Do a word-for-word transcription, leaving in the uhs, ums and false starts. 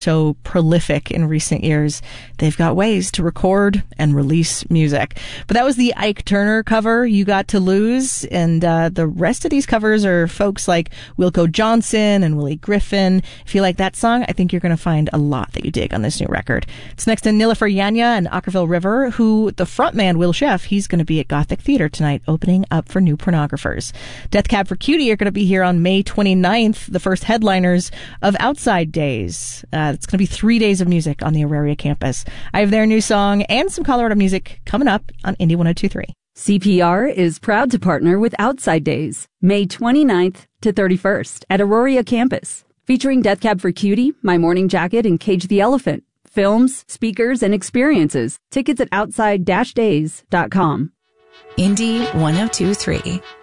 so prolific in recent years, they've got ways to record and release music. But that was the Ike Turner cover, You Got to Lose, and uh, the rest of these covers are folks like Wilco Johnson and Willie Griffin. If you like that song, I think you're going to find a lot that you dig on this new record. It's next to Nilüfer Yanya and Ockerville River, who the frontman, Will Sheff, he's going to be at Gothic Theater tonight, opening up for New Pornographers. Death Cab for Cutie are going to be here on May twenty-ninth, the first headliners of Outside Days. Uh, it's going to be three days of music on the Auraria campus. I have their new song and some Colorado music coming up on Indie one oh two point three. C P R is proud to partner with Outside Days, May twenty-ninth to thirty-first at Auraria campus, featuring Death Cab for Cutie, My Morning Jacket, and Cage the Elephant. Films, speakers, and experiences. Tickets at outside dash days dot com. Indie one oh two point three.